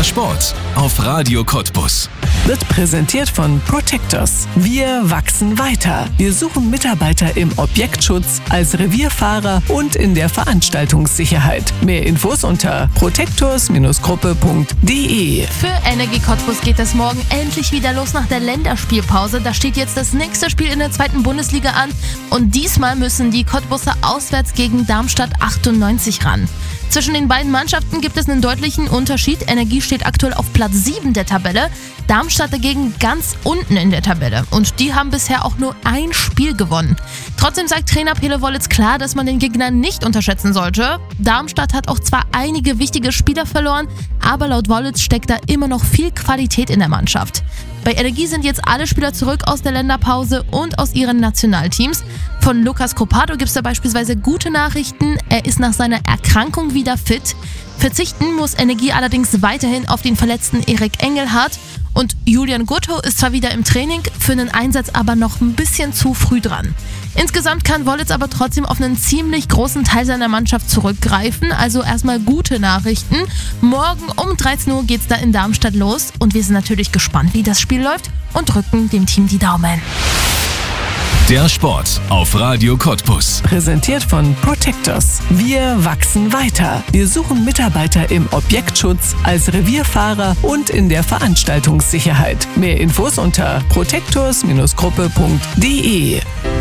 Sport auf Radio Cottbus. Wird präsentiert von Protectors. Wir wachsen weiter. Wir suchen Mitarbeiter im Objektschutz, als Revierfahrer und in der Veranstaltungssicherheit. Mehr Infos unter protectors-gruppe.de. Für Energie Cottbus geht es morgen endlich wieder los nach der Länderspielpause. Da steht jetzt das nächste Spiel in der 2. Bundesliga an und diesmal müssen die Cottbuser auswärts gegen Darmstadt 98 ran. Zwischen den beiden Mannschaften gibt es einen deutlichen Unterschied. Energie steht aktuell auf Platz 7 der Tabelle, Darmstadt dagegen ganz unten in der Tabelle. Und die haben bisher auch nur ein Spiel gewonnen. Trotzdem sagt Trainer Pele Wollitz klar, dass man den Gegner nicht unterschätzen sollte. Darmstadt hat auch zwar einige wichtige Spieler verloren, aber laut Wollitz steckt da immer noch viel Qualität in der Mannschaft. Bei Energie sind jetzt alle Spieler zurück aus der Länderpause und aus ihren Nationalteams. Von Lucas Copado gibt es da beispielsweise gute Nachrichten. Er ist nach seiner Erkrankung wieder fit. Verzichten muss Energie allerdings weiterhin auf den verletzten Erik Engelhardt. Und Julian Gutto ist zwar wieder im Training, für einen Einsatz aber noch ein bisschen zu früh dran. Insgesamt kann Wollitz aber trotzdem auf einen ziemlich großen Teil seiner Mannschaft zurückgreifen. Also erstmal gute Nachrichten. Morgen um 13 Uhr geht's da in Darmstadt los. Und wir sind natürlich gespannt, wie das Spiel läuft und drücken dem Team die Daumen. Der Sport auf Radio Cottbus. Präsentiert von Protectors. Wir wachsen weiter. Wir suchen Mitarbeiter im Objektschutz, als Revierfahrer und in der Veranstaltungssicherheit. Mehr Infos unter protectors-gruppe.de.